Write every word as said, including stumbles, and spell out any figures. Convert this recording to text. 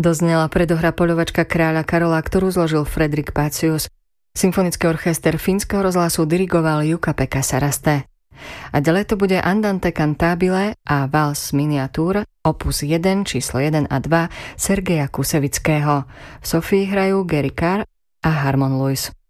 Doznela predohra Poľovačka kráľa Karola, ktorú zložil Fredrik Pacius. Symfonický orchester Fínskeho rozhlasu dirigoval Jukka-Pekka Saraste. A ďalej to bude Andante cantabile a Vals miniatúr, opus jeden, číslo jeden a dva Sergeja Kusevického. V Sofii hrajú Gary Carr a Harmon Lewis.